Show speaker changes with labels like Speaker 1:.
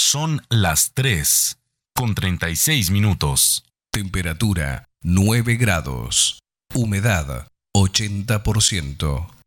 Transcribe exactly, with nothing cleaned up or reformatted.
Speaker 1: Son las tres con treinta y seis minutos.
Speaker 2: Temperatura nueve grados. Humedad ochenta por ciento.